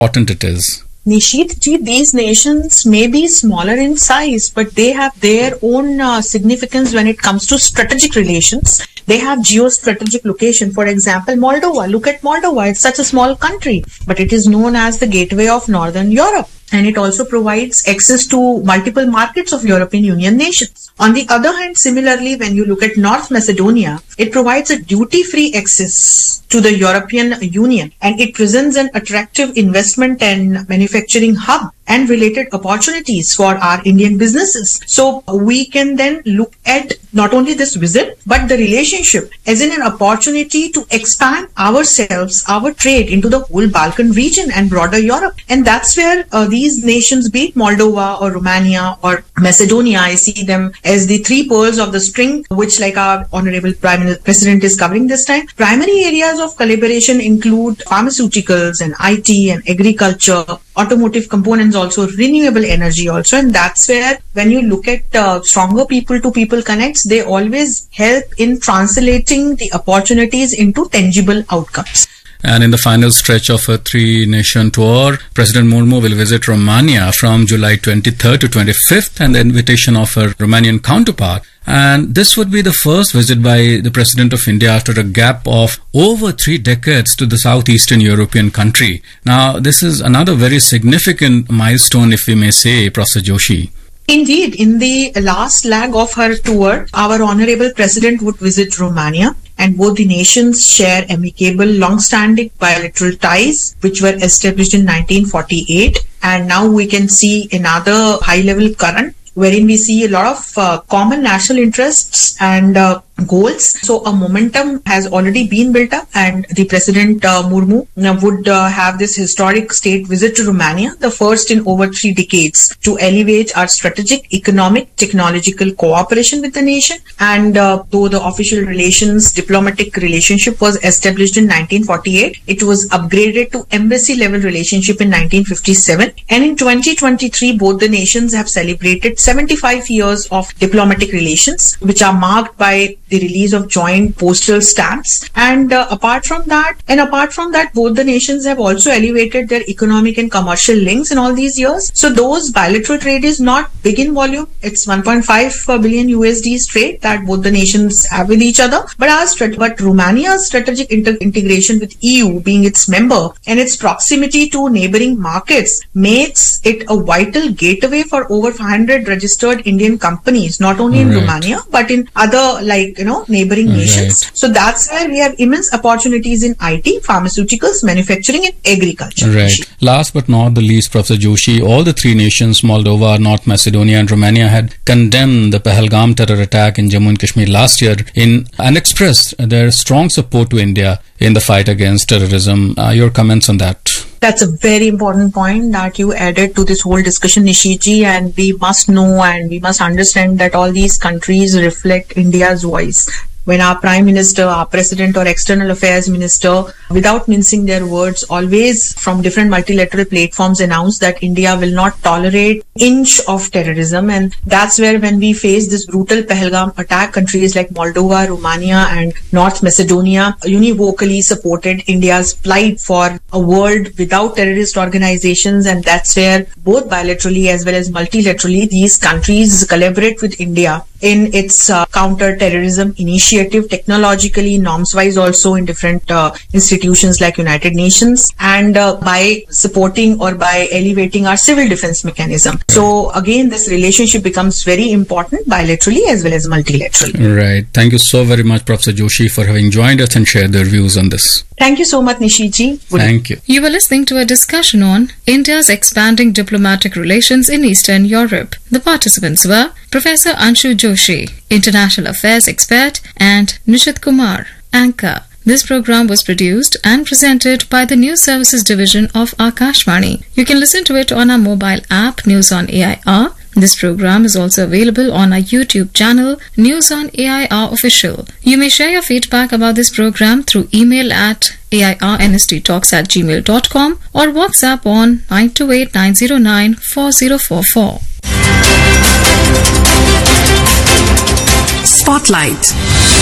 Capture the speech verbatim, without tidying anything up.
important it is? Nishit ji, these nations may be smaller in size, but they have their own uh, significance when it comes to strategic relations. They have geostrategic location. For example, Moldova. Look at Moldova. It's such a small country, but it is known as the gateway of Northern Europe. And it also provides access to multiple markets of European Union nations. On the other hand, similarly, when you look at North Macedonia, it provides a duty-free access to the European Union, and it presents an attractive investment and manufacturing hub and related opportunities for our Indian businesses. So we can then look at not only this visit, but the relationship as in an opportunity to expand ourselves, our trade into the whole Balkan region and broader Europe. And that's where uh, these nations, be it Moldova or Romania or Macedonia, I see them as the three pearls of the string, which, like our Honorable Prime President is covering this time. Primary areas of collaboration include pharmaceuticals and I T and agriculture, automotive components also, renewable energy also. And that's where when you look at uh, stronger people-to-people connects, they always help in translating the opportunities into tangible outcomes. And in the final stretch of a three-nation tour, President Murmu will visit Romania from July twenty-third to twenty-fifth, and the invitation of her Romanian counterpart. And this would be the first visit by the President of India after a gap of over three decades to the southeastern European country. Now, this is another very significant milestone, if we may say, Professor Joshi. Indeed, in the last leg of her tour, our Honorable President would visit Romania, and both the nations share amicable, long-standing bilateral ties, which were established in nineteen forty-eight. And now we can see another high-level current, wherein we see a lot of uh, common national interests and uh, goals. So a momentum has already been built up, and the President uh, Murmu uh, would uh, have this historic state visit to Romania, the first in over three decades, to elevate our strategic, economic, technological cooperation with the nation. And uh, though the official relations, diplomatic relationship was established in nineteen forty-eight, it was upgraded to embassy level relationship in nineteen fifty-seven. And in twenty twenty-three, both the nations have celebrated seventy-five years of diplomatic relations, which are marked by the release of joint postal stamps. And uh, apart from that, and apart from that, both the nations have also elevated their economic and commercial links in all these years. So those bilateral trade is not big in volume. It's one point five billion U S D's trade that both the nations have with each other. But our strat- but Romania's strategic inter- integration with E U, being its member, and its proximity to neighboring markets makes it a vital gateway for over five hundred registered Indian companies, not only in Right. Romania, but in other, like, you know, neighboring Right. nations. So that's where we have immense opportunities in I T, pharmaceuticals, manufacturing, and agriculture. Right. Last but not the least, Professor Joshi, all the three nations, Moldova, North Macedonia and Romania, had condemned the Pahalgam terror attack in Jammu and Kashmir last year in and expressed their strong support to India in the fight against terrorism. Uh, your comments on that? That's a very important point that you added to this whole discussion, Nishiji, and we must know and we must understand that all these countries reflect India's voice. When our Prime Minister, our President or External Affairs Minister, without mincing their words, always from different multilateral platforms announce that India will not tolerate inch of terrorism. And that's where, when we face this brutal Pahalgam attack, countries like Moldova, Romania and North Macedonia univocally supported India's plight for a world without terrorist organizations. And that's where both bilaterally as well as multilaterally, these countries collaborate with India in its uh, counter-terrorism initiative, technologically, norms-wise also in different uh, institutions like United Nations, and uh, by supporting or by elevating our civil defense mechanism. So again, this relationship becomes very important bilaterally as well as multilaterally. Right. Thank you so very much, Professor Joshi, for having joined us and shared their views on this. Thank you so much, Nishiji. Thank you. You were listening to a discussion on India's expanding diplomatic relations in Eastern Europe. The participants were Professor Anshu Joshi, International Affairs expert, and Nishit Kumar, anchor. This program was produced and presented by the News Services Division of Akashvani. You can listen to it on our mobile app, News on A I R. This program is also available on our YouTube channel, News on A I R Official. You may share your feedback about this program through email at A I R N S T talks at gmail dot com or WhatsApp on nine two eight nine zero nine four zero four four. Spotlight.